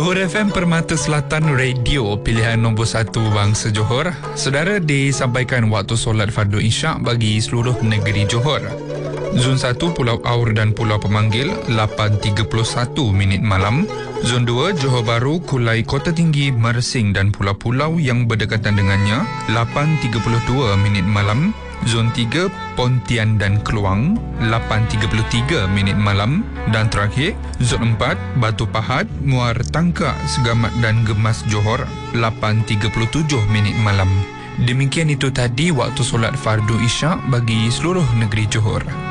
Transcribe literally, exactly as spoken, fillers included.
Johor F M Permata Selatan Radio, pilihan nombor satu bangsa Johor. Saudara, disampaikan waktu solat fardu isyak bagi seluruh negeri Johor. Zon satu Pulau Aur dan Pulau Pemanggil lapan tiga puluh satu minit malam. Zon dua Johor Bahru, Kulai, Kota Tinggi, Mersing dan pulau-pulau yang berdekatan dengannya lapan tiga puluh dua minit malam. Zon tiga Pontian dan Keluang lapan tiga puluh tiga minit malam. Dan terakhir Zon empat Batu Pahat, Muar Tangkak, Segamat dan Gemas Johor lapan tiga puluh tujuh minit malam. Demikian itu tadi waktu solat fardu isyak bagi seluruh negeri Johor.